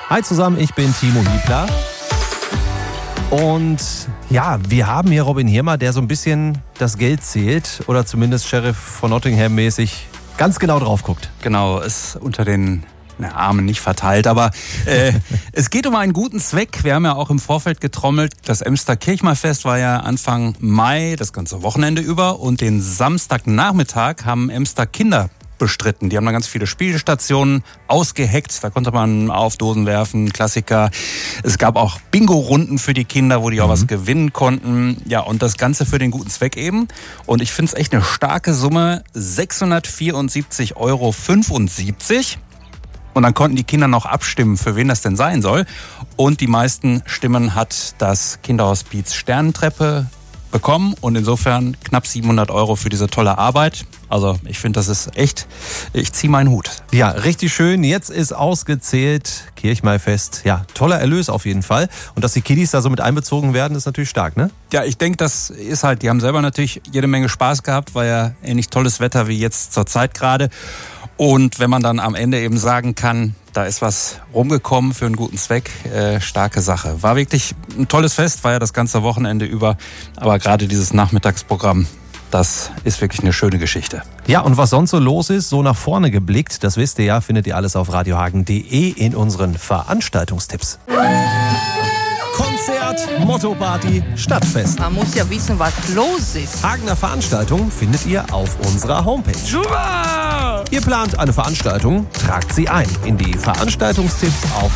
Hi zusammen, ich bin Timo Hiebler. Und ja, wir haben hier Robin Hirmer, der so ein bisschen das Geld zählt oder zumindest Sheriff von Nottingham mäßig ganz genau drauf guckt. Genau, ist unter den Armen nicht verteilt, aber es geht um einen guten Zweck. Wir haben ja auch im Vorfeld getrommelt. Das Emster Kirchmahlfest war ja Anfang Mai, das ganze Wochenende über. Und den Samstagnachmittag haben Emster Kinder bestritten. Die haben da ganz viele Spielstationen ausgeheckt. Da konnte man auf Dosen werfen, Klassiker. Es gab auch Bingo-Runden für die Kinder, wo die auch was gewinnen konnten. Ja, und das Ganze für den guten Zweck eben. Und ich finde es echt eine starke Summe. 674,75 €. Und dann konnten die Kinder noch abstimmen, für wen das denn sein soll. Und die meisten Stimmen hat das Kinderhospiz Sternentreppe bekommen. Und insofern knapp 700 € für diese tolle Arbeit. Also ich finde, das ist echt, ich ziehe meinen Hut. Ja, richtig schön. Jetzt ist ausgezählt. Kirchmahlfest. Ja, toller Erlös auf jeden Fall. Und dass die Kiddies da so mit einbezogen werden, ist natürlich stark, ne? Ja, ich denke, das ist halt, die haben selber natürlich jede Menge Spaß gehabt, war ja ähnlich tolles Wetter wie jetzt zur Zeit gerade. Und wenn man dann am Ende eben sagen kann, da ist was rumgekommen für einen guten Zweck, starke Sache. War wirklich ein tolles Fest, war ja das ganze Wochenende über. Aber gerade dieses Nachmittagsprogramm, das ist wirklich eine schöne Geschichte. Ja, und was sonst so los ist, so nach vorne geblickt, das wisst ihr ja, findet ihr alles auf radiohagen.de in unseren Veranstaltungstipps. Konzert, Motto-Party, Stadtfest. Man muss ja wissen, was los ist. Hagener Veranstaltungen findet ihr auf unserer Homepage. Super! Ihr plant eine Veranstaltung, tragt sie ein in die Veranstaltungstipps auf